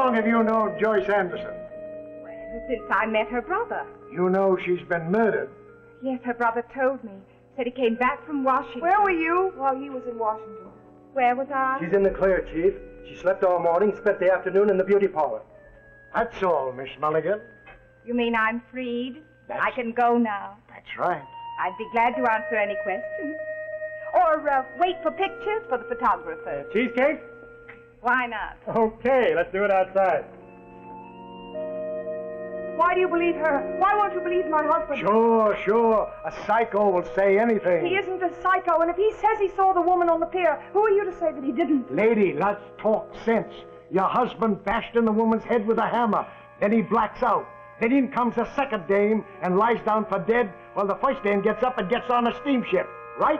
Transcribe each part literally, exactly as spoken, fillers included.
long have you known Joyce Anderson? Well, since I met her brother. You know she's been murdered. Yes, her brother told me. Said he came back from Washington. Where were you while he was in Washington? Where was I? She's in the clear, Chief. She slept all morning, spent the afternoon in the beauty parlor. That's all, Miss Mulligan. You mean I'm freed? That's... I can go now. That's right. I'd be glad to answer any questions. Or uh, wait for pictures for the photographer. Cheesecake? Why not? Okay, let's do it outside. Why do you believe her? Why won't you believe my husband? Sure, sure. A psycho will say anything. He isn't a psycho, and if he says he saw the woman on the pier, who are you to say that he didn't? Lady, let's talk sense. Your husband bashed in the woman's head with a hammer. Then he blacks out. Then in comes a second dame and lies down for dead while the first dame gets up and gets on a steamship. Right?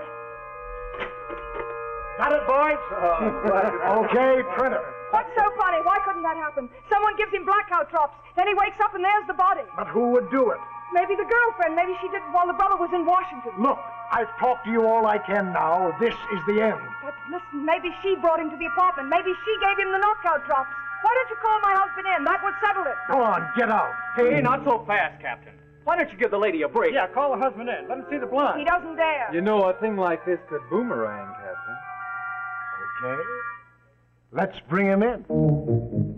Got it, boys? Uh, okay, print it. What's so funny? Why couldn't that happen? Someone gives him blackout drops. Then he wakes up and there's the body. But who would do it? Maybe the girlfriend. Maybe she did it while the brother was in Washington. Look, I've talked to you all I can now. This is the end. But listen, maybe she brought him to the apartment. Maybe she gave him the knockout drops. Why don't you call my husband in? That would settle it. Go on, get out. Hey, not so fast, Captain. Why don't you give the lady a break? Yeah, call the husband in. Let him see the blind. He doesn't dare. You know, a thing like this could boomerang, Captain. Okay. Let's bring him in.